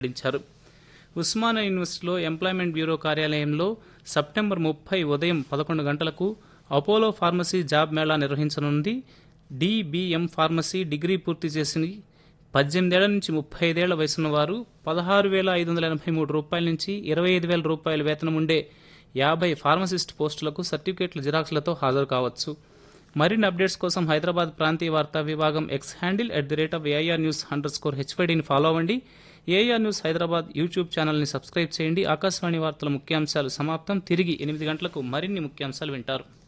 వెల్లడించారు. ఉస్మానియా యూనివర్సిటీలో employment bureau కార్యాలయంలో సెప్టెంబర్ 30 ఉదయం 11 గంటలకు Apollo pharmacy job Mela నిర్వహించనుంది. DBM pharmacy degree పూర్తి చేసి 18 ఏళ్ల నుంచి 35 ఏళ్ల వయసున్న వారు 16,583 రూపాయల నుంచి 25,000 రూపాయల వేతనం ఉండే 50 ఫార్మసిస్ట్ పోస్టులకు సర్టిఫికేట్ల జిరాక్స్లతో హాజరు కావచ్చు. మరిన్ని అప్డేట్స్ కోసం హైదరాబాద్ ప్రాంతీయ వార్తా విభాగం ఎక్స్ హ్యాండిల్ @AIRnews_HYDని ఫాలో అవ్వండి. ఏఆర్ న్యూస్ హైదరాబాద్ యూట్యూబ్ ఛానల్ని సబ్స్క్రైబ్ చేయండి. ఆకాశవాణి వార్తల ముఖ్యాంశాలు సమాప్తం. తిరిగి 8 గంటలకు మరిన్ని ముఖ్యాంశాలు వింటారు.